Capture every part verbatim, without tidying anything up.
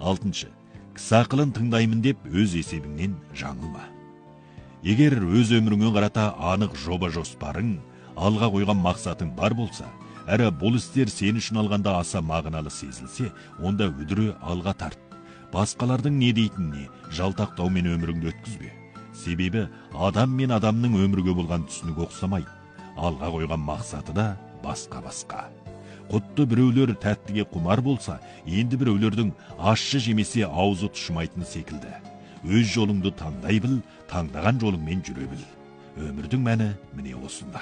алтыншы. Кісі ақылын тыңдаймын деп өз есебіңнен жаңылма. Егер өз өміріңе қарата анық жоба жоспарың, алға қойған мақсатың бар болса, әрі бұл істер сен үшін алғанда аса мағыналы сезілсе, онда үдіре алға тарт. Басқалардың не дейтініне жалтақтаумен өміріңді өткізбе. Себебі адам мен адамның өмірге болған түсінігі ұқсамайды. Алға қойған мақсаты да басқа-басқа. Құтты біреулер тәттіге құмар болса, енді біреулердің ащы жемесе аузы тұшымайтын секілді. Өз жолыңды таңдай біл, таңдаған жолыңмен жүре біл. Өмірдің мәні міне осында.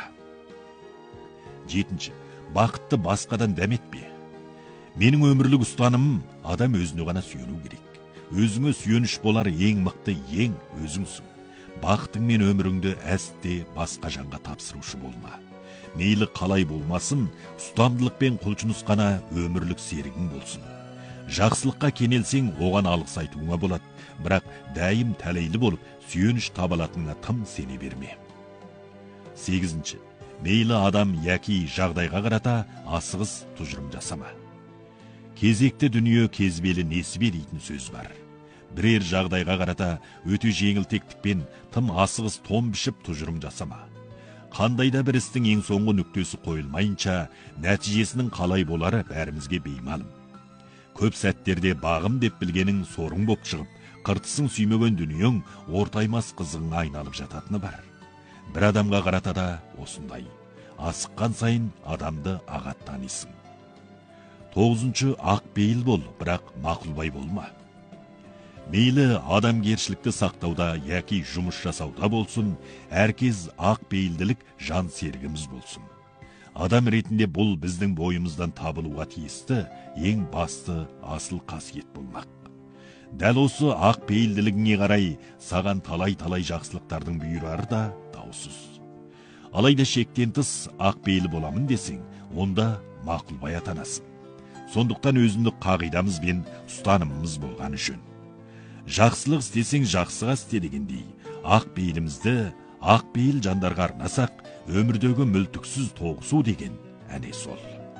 жетінші. Бақытты басқадан дәметпе. Менің өмірлік ұстанымым, адам өзіне ғана сүйену керек. Өзіңе сүйеніш болар ең мықты ең өзіңсің. Бақытың мен өміріңді әсте басқа жанға тапсырушы болма. Мейлі қалай болмасын, ұстамдылық пен құлшыныс қана өмірлік серігің болсын. Жақсылыққа кенелсең, оған алғыс айтуыңа болады, бірақ дәйім тәлейлі болып, сүйеніш табалатыныңа тым сене берме. сегізінші. Мейлі адам яки жағдайға қарата асығыс тұжырым жасама. Кезекті дүние кезбелі несібе дейтін сөз бар. Бірер жағдайға қарата өте жеңілтектікпен тым асығыс том бішіп тұжырым жасама. Қандайда бір істің ең соңғы нүктесі қойылмайынша, нәтижесінің қалай болары бәрімізге беймалым. Көп сәттерде бағым деп білгенің сорың боп шығып, қыртысың сүймеген дүниең ортаймас қызыңа айналып жататыны бар. Бір адамға қарата да осындай. Асыққан сайын адамды ағат танисың. тоғызыншы. Ақ бейіл бол, бірақ мақұлбай болма. Мейлі адамгершілікті сақтауда яки жұмыс жасауда болсын, әркез ақ бейілділік жан серігіміз болсын. Адам ретінде бұл біздің бойымыздан табылуға тиісті ең басты асыл қасиет болмақ. Дәл осы ақ бейілділігіне қарай саған талай-талай жақсылықтардың бұйырары да даусыз. Алайда шектен тыс ақ бейлі боламын десең, онда мақұлбай атанасың. Сондықтан өзіндік қағидамыз бен ұстанымымыз болған үшін. Жақсылық істесең жақсыға істе дегендей, ақ бейлімізді ақ бейіл жандарға арнасақ, өмірдегі мүлтіксіз тоғысу деген әне сол.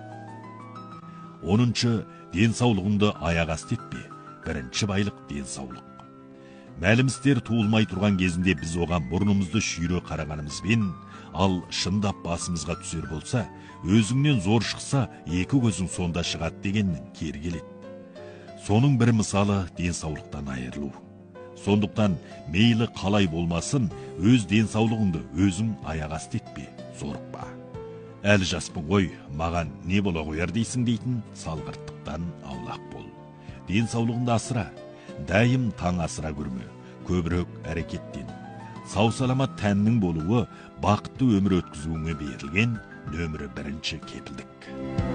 оныншы. Денсаулығыңды аяқ асты етпе. Бірінші байлық денсаулық. Мәлім істер туылмай тұрған кезінде біз оған бұрнымызды шүйре қарағанымызбен, ал шындап басымызға түсер болса, өзіңнен зор шықса, екі көзің сонда шығады дегеннің кері келеді. Соның бір мысалы денсаулықтан айырылу. Сондықтан мейлі қалай болмасын, өз денсаулығыңды өзің аяқ асты етпе, зорықпа. Әлі жаспын ғой, маған не бола қояр дейсің дейтін салғырттықтан аулақ бол. Денсаулығыңды асыра, дәйім таң асыра көрме, көбірек әрекеттен. Сау саламат тәннің болуы бақытты өмір өткізуіңе берілген нөмірі бірінші кепілдік.